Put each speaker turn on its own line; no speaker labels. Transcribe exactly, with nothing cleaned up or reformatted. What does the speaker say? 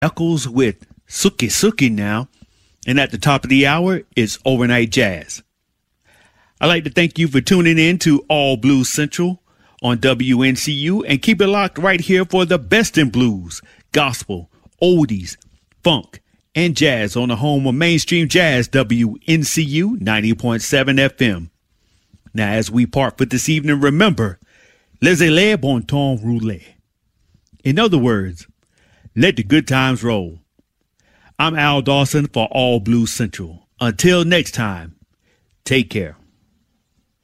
Eccles with Suki Suki now. And at the top of the hour is Overnight Jazz. I'd like to thank you for tuning in to All Blues Central on W N C U and keep it locked right here for the best in blues, gospel, oldies, funk, and jazz on the home of mainstream jazz, W N C U ninety point seven F M. Now, as we part for this evening, remember, laissez-les bon temps rouler. In other words, let the good times roll. I'm Al Dawson for All Blues Central. Until next time, take care.